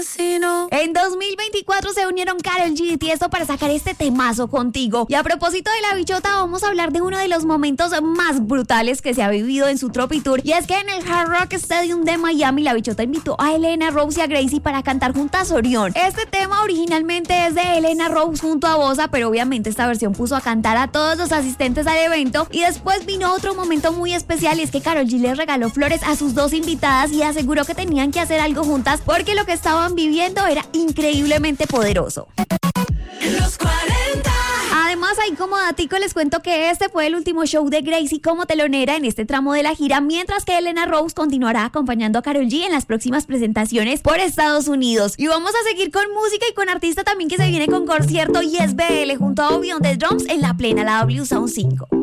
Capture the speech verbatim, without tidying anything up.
En dos mil veinticuatro se unieron Karol G y Tiesto para sacar este temazo Contigo. Y a propósito de la bichota, vamos a hablar de uno de los momentos más brutales que se ha vivido en su Tropi Tour. Y es que en el Hard Rock Stadium de Miami, la bichota invitó a Elena Rose y a Gracie para cantar juntas Orión. Este tema originalmente es de Elena Rose junto a Bosa, pero obviamente esta versión puso a cantar a todos los asistentes al evento. Y después vino otro momento muy especial, y es que Karol G les regaló flores a sus dos invitadas y aseguró que tenían que hacer algo juntas porque lo que estaban viviendo era increíblemente poderoso. Los cuarenta. Además, ahí como datico les cuento que este fue el último show de Gracie como telonera en este tramo de la gira, mientras que Elena Rose continuará acompañando a Karol G en las próximas presentaciones por Estados Unidos. Y vamos a seguir con música y con artista también que se viene con concierto, y es B L junto a Obi on the Drums en la plena, la W Sound cinco.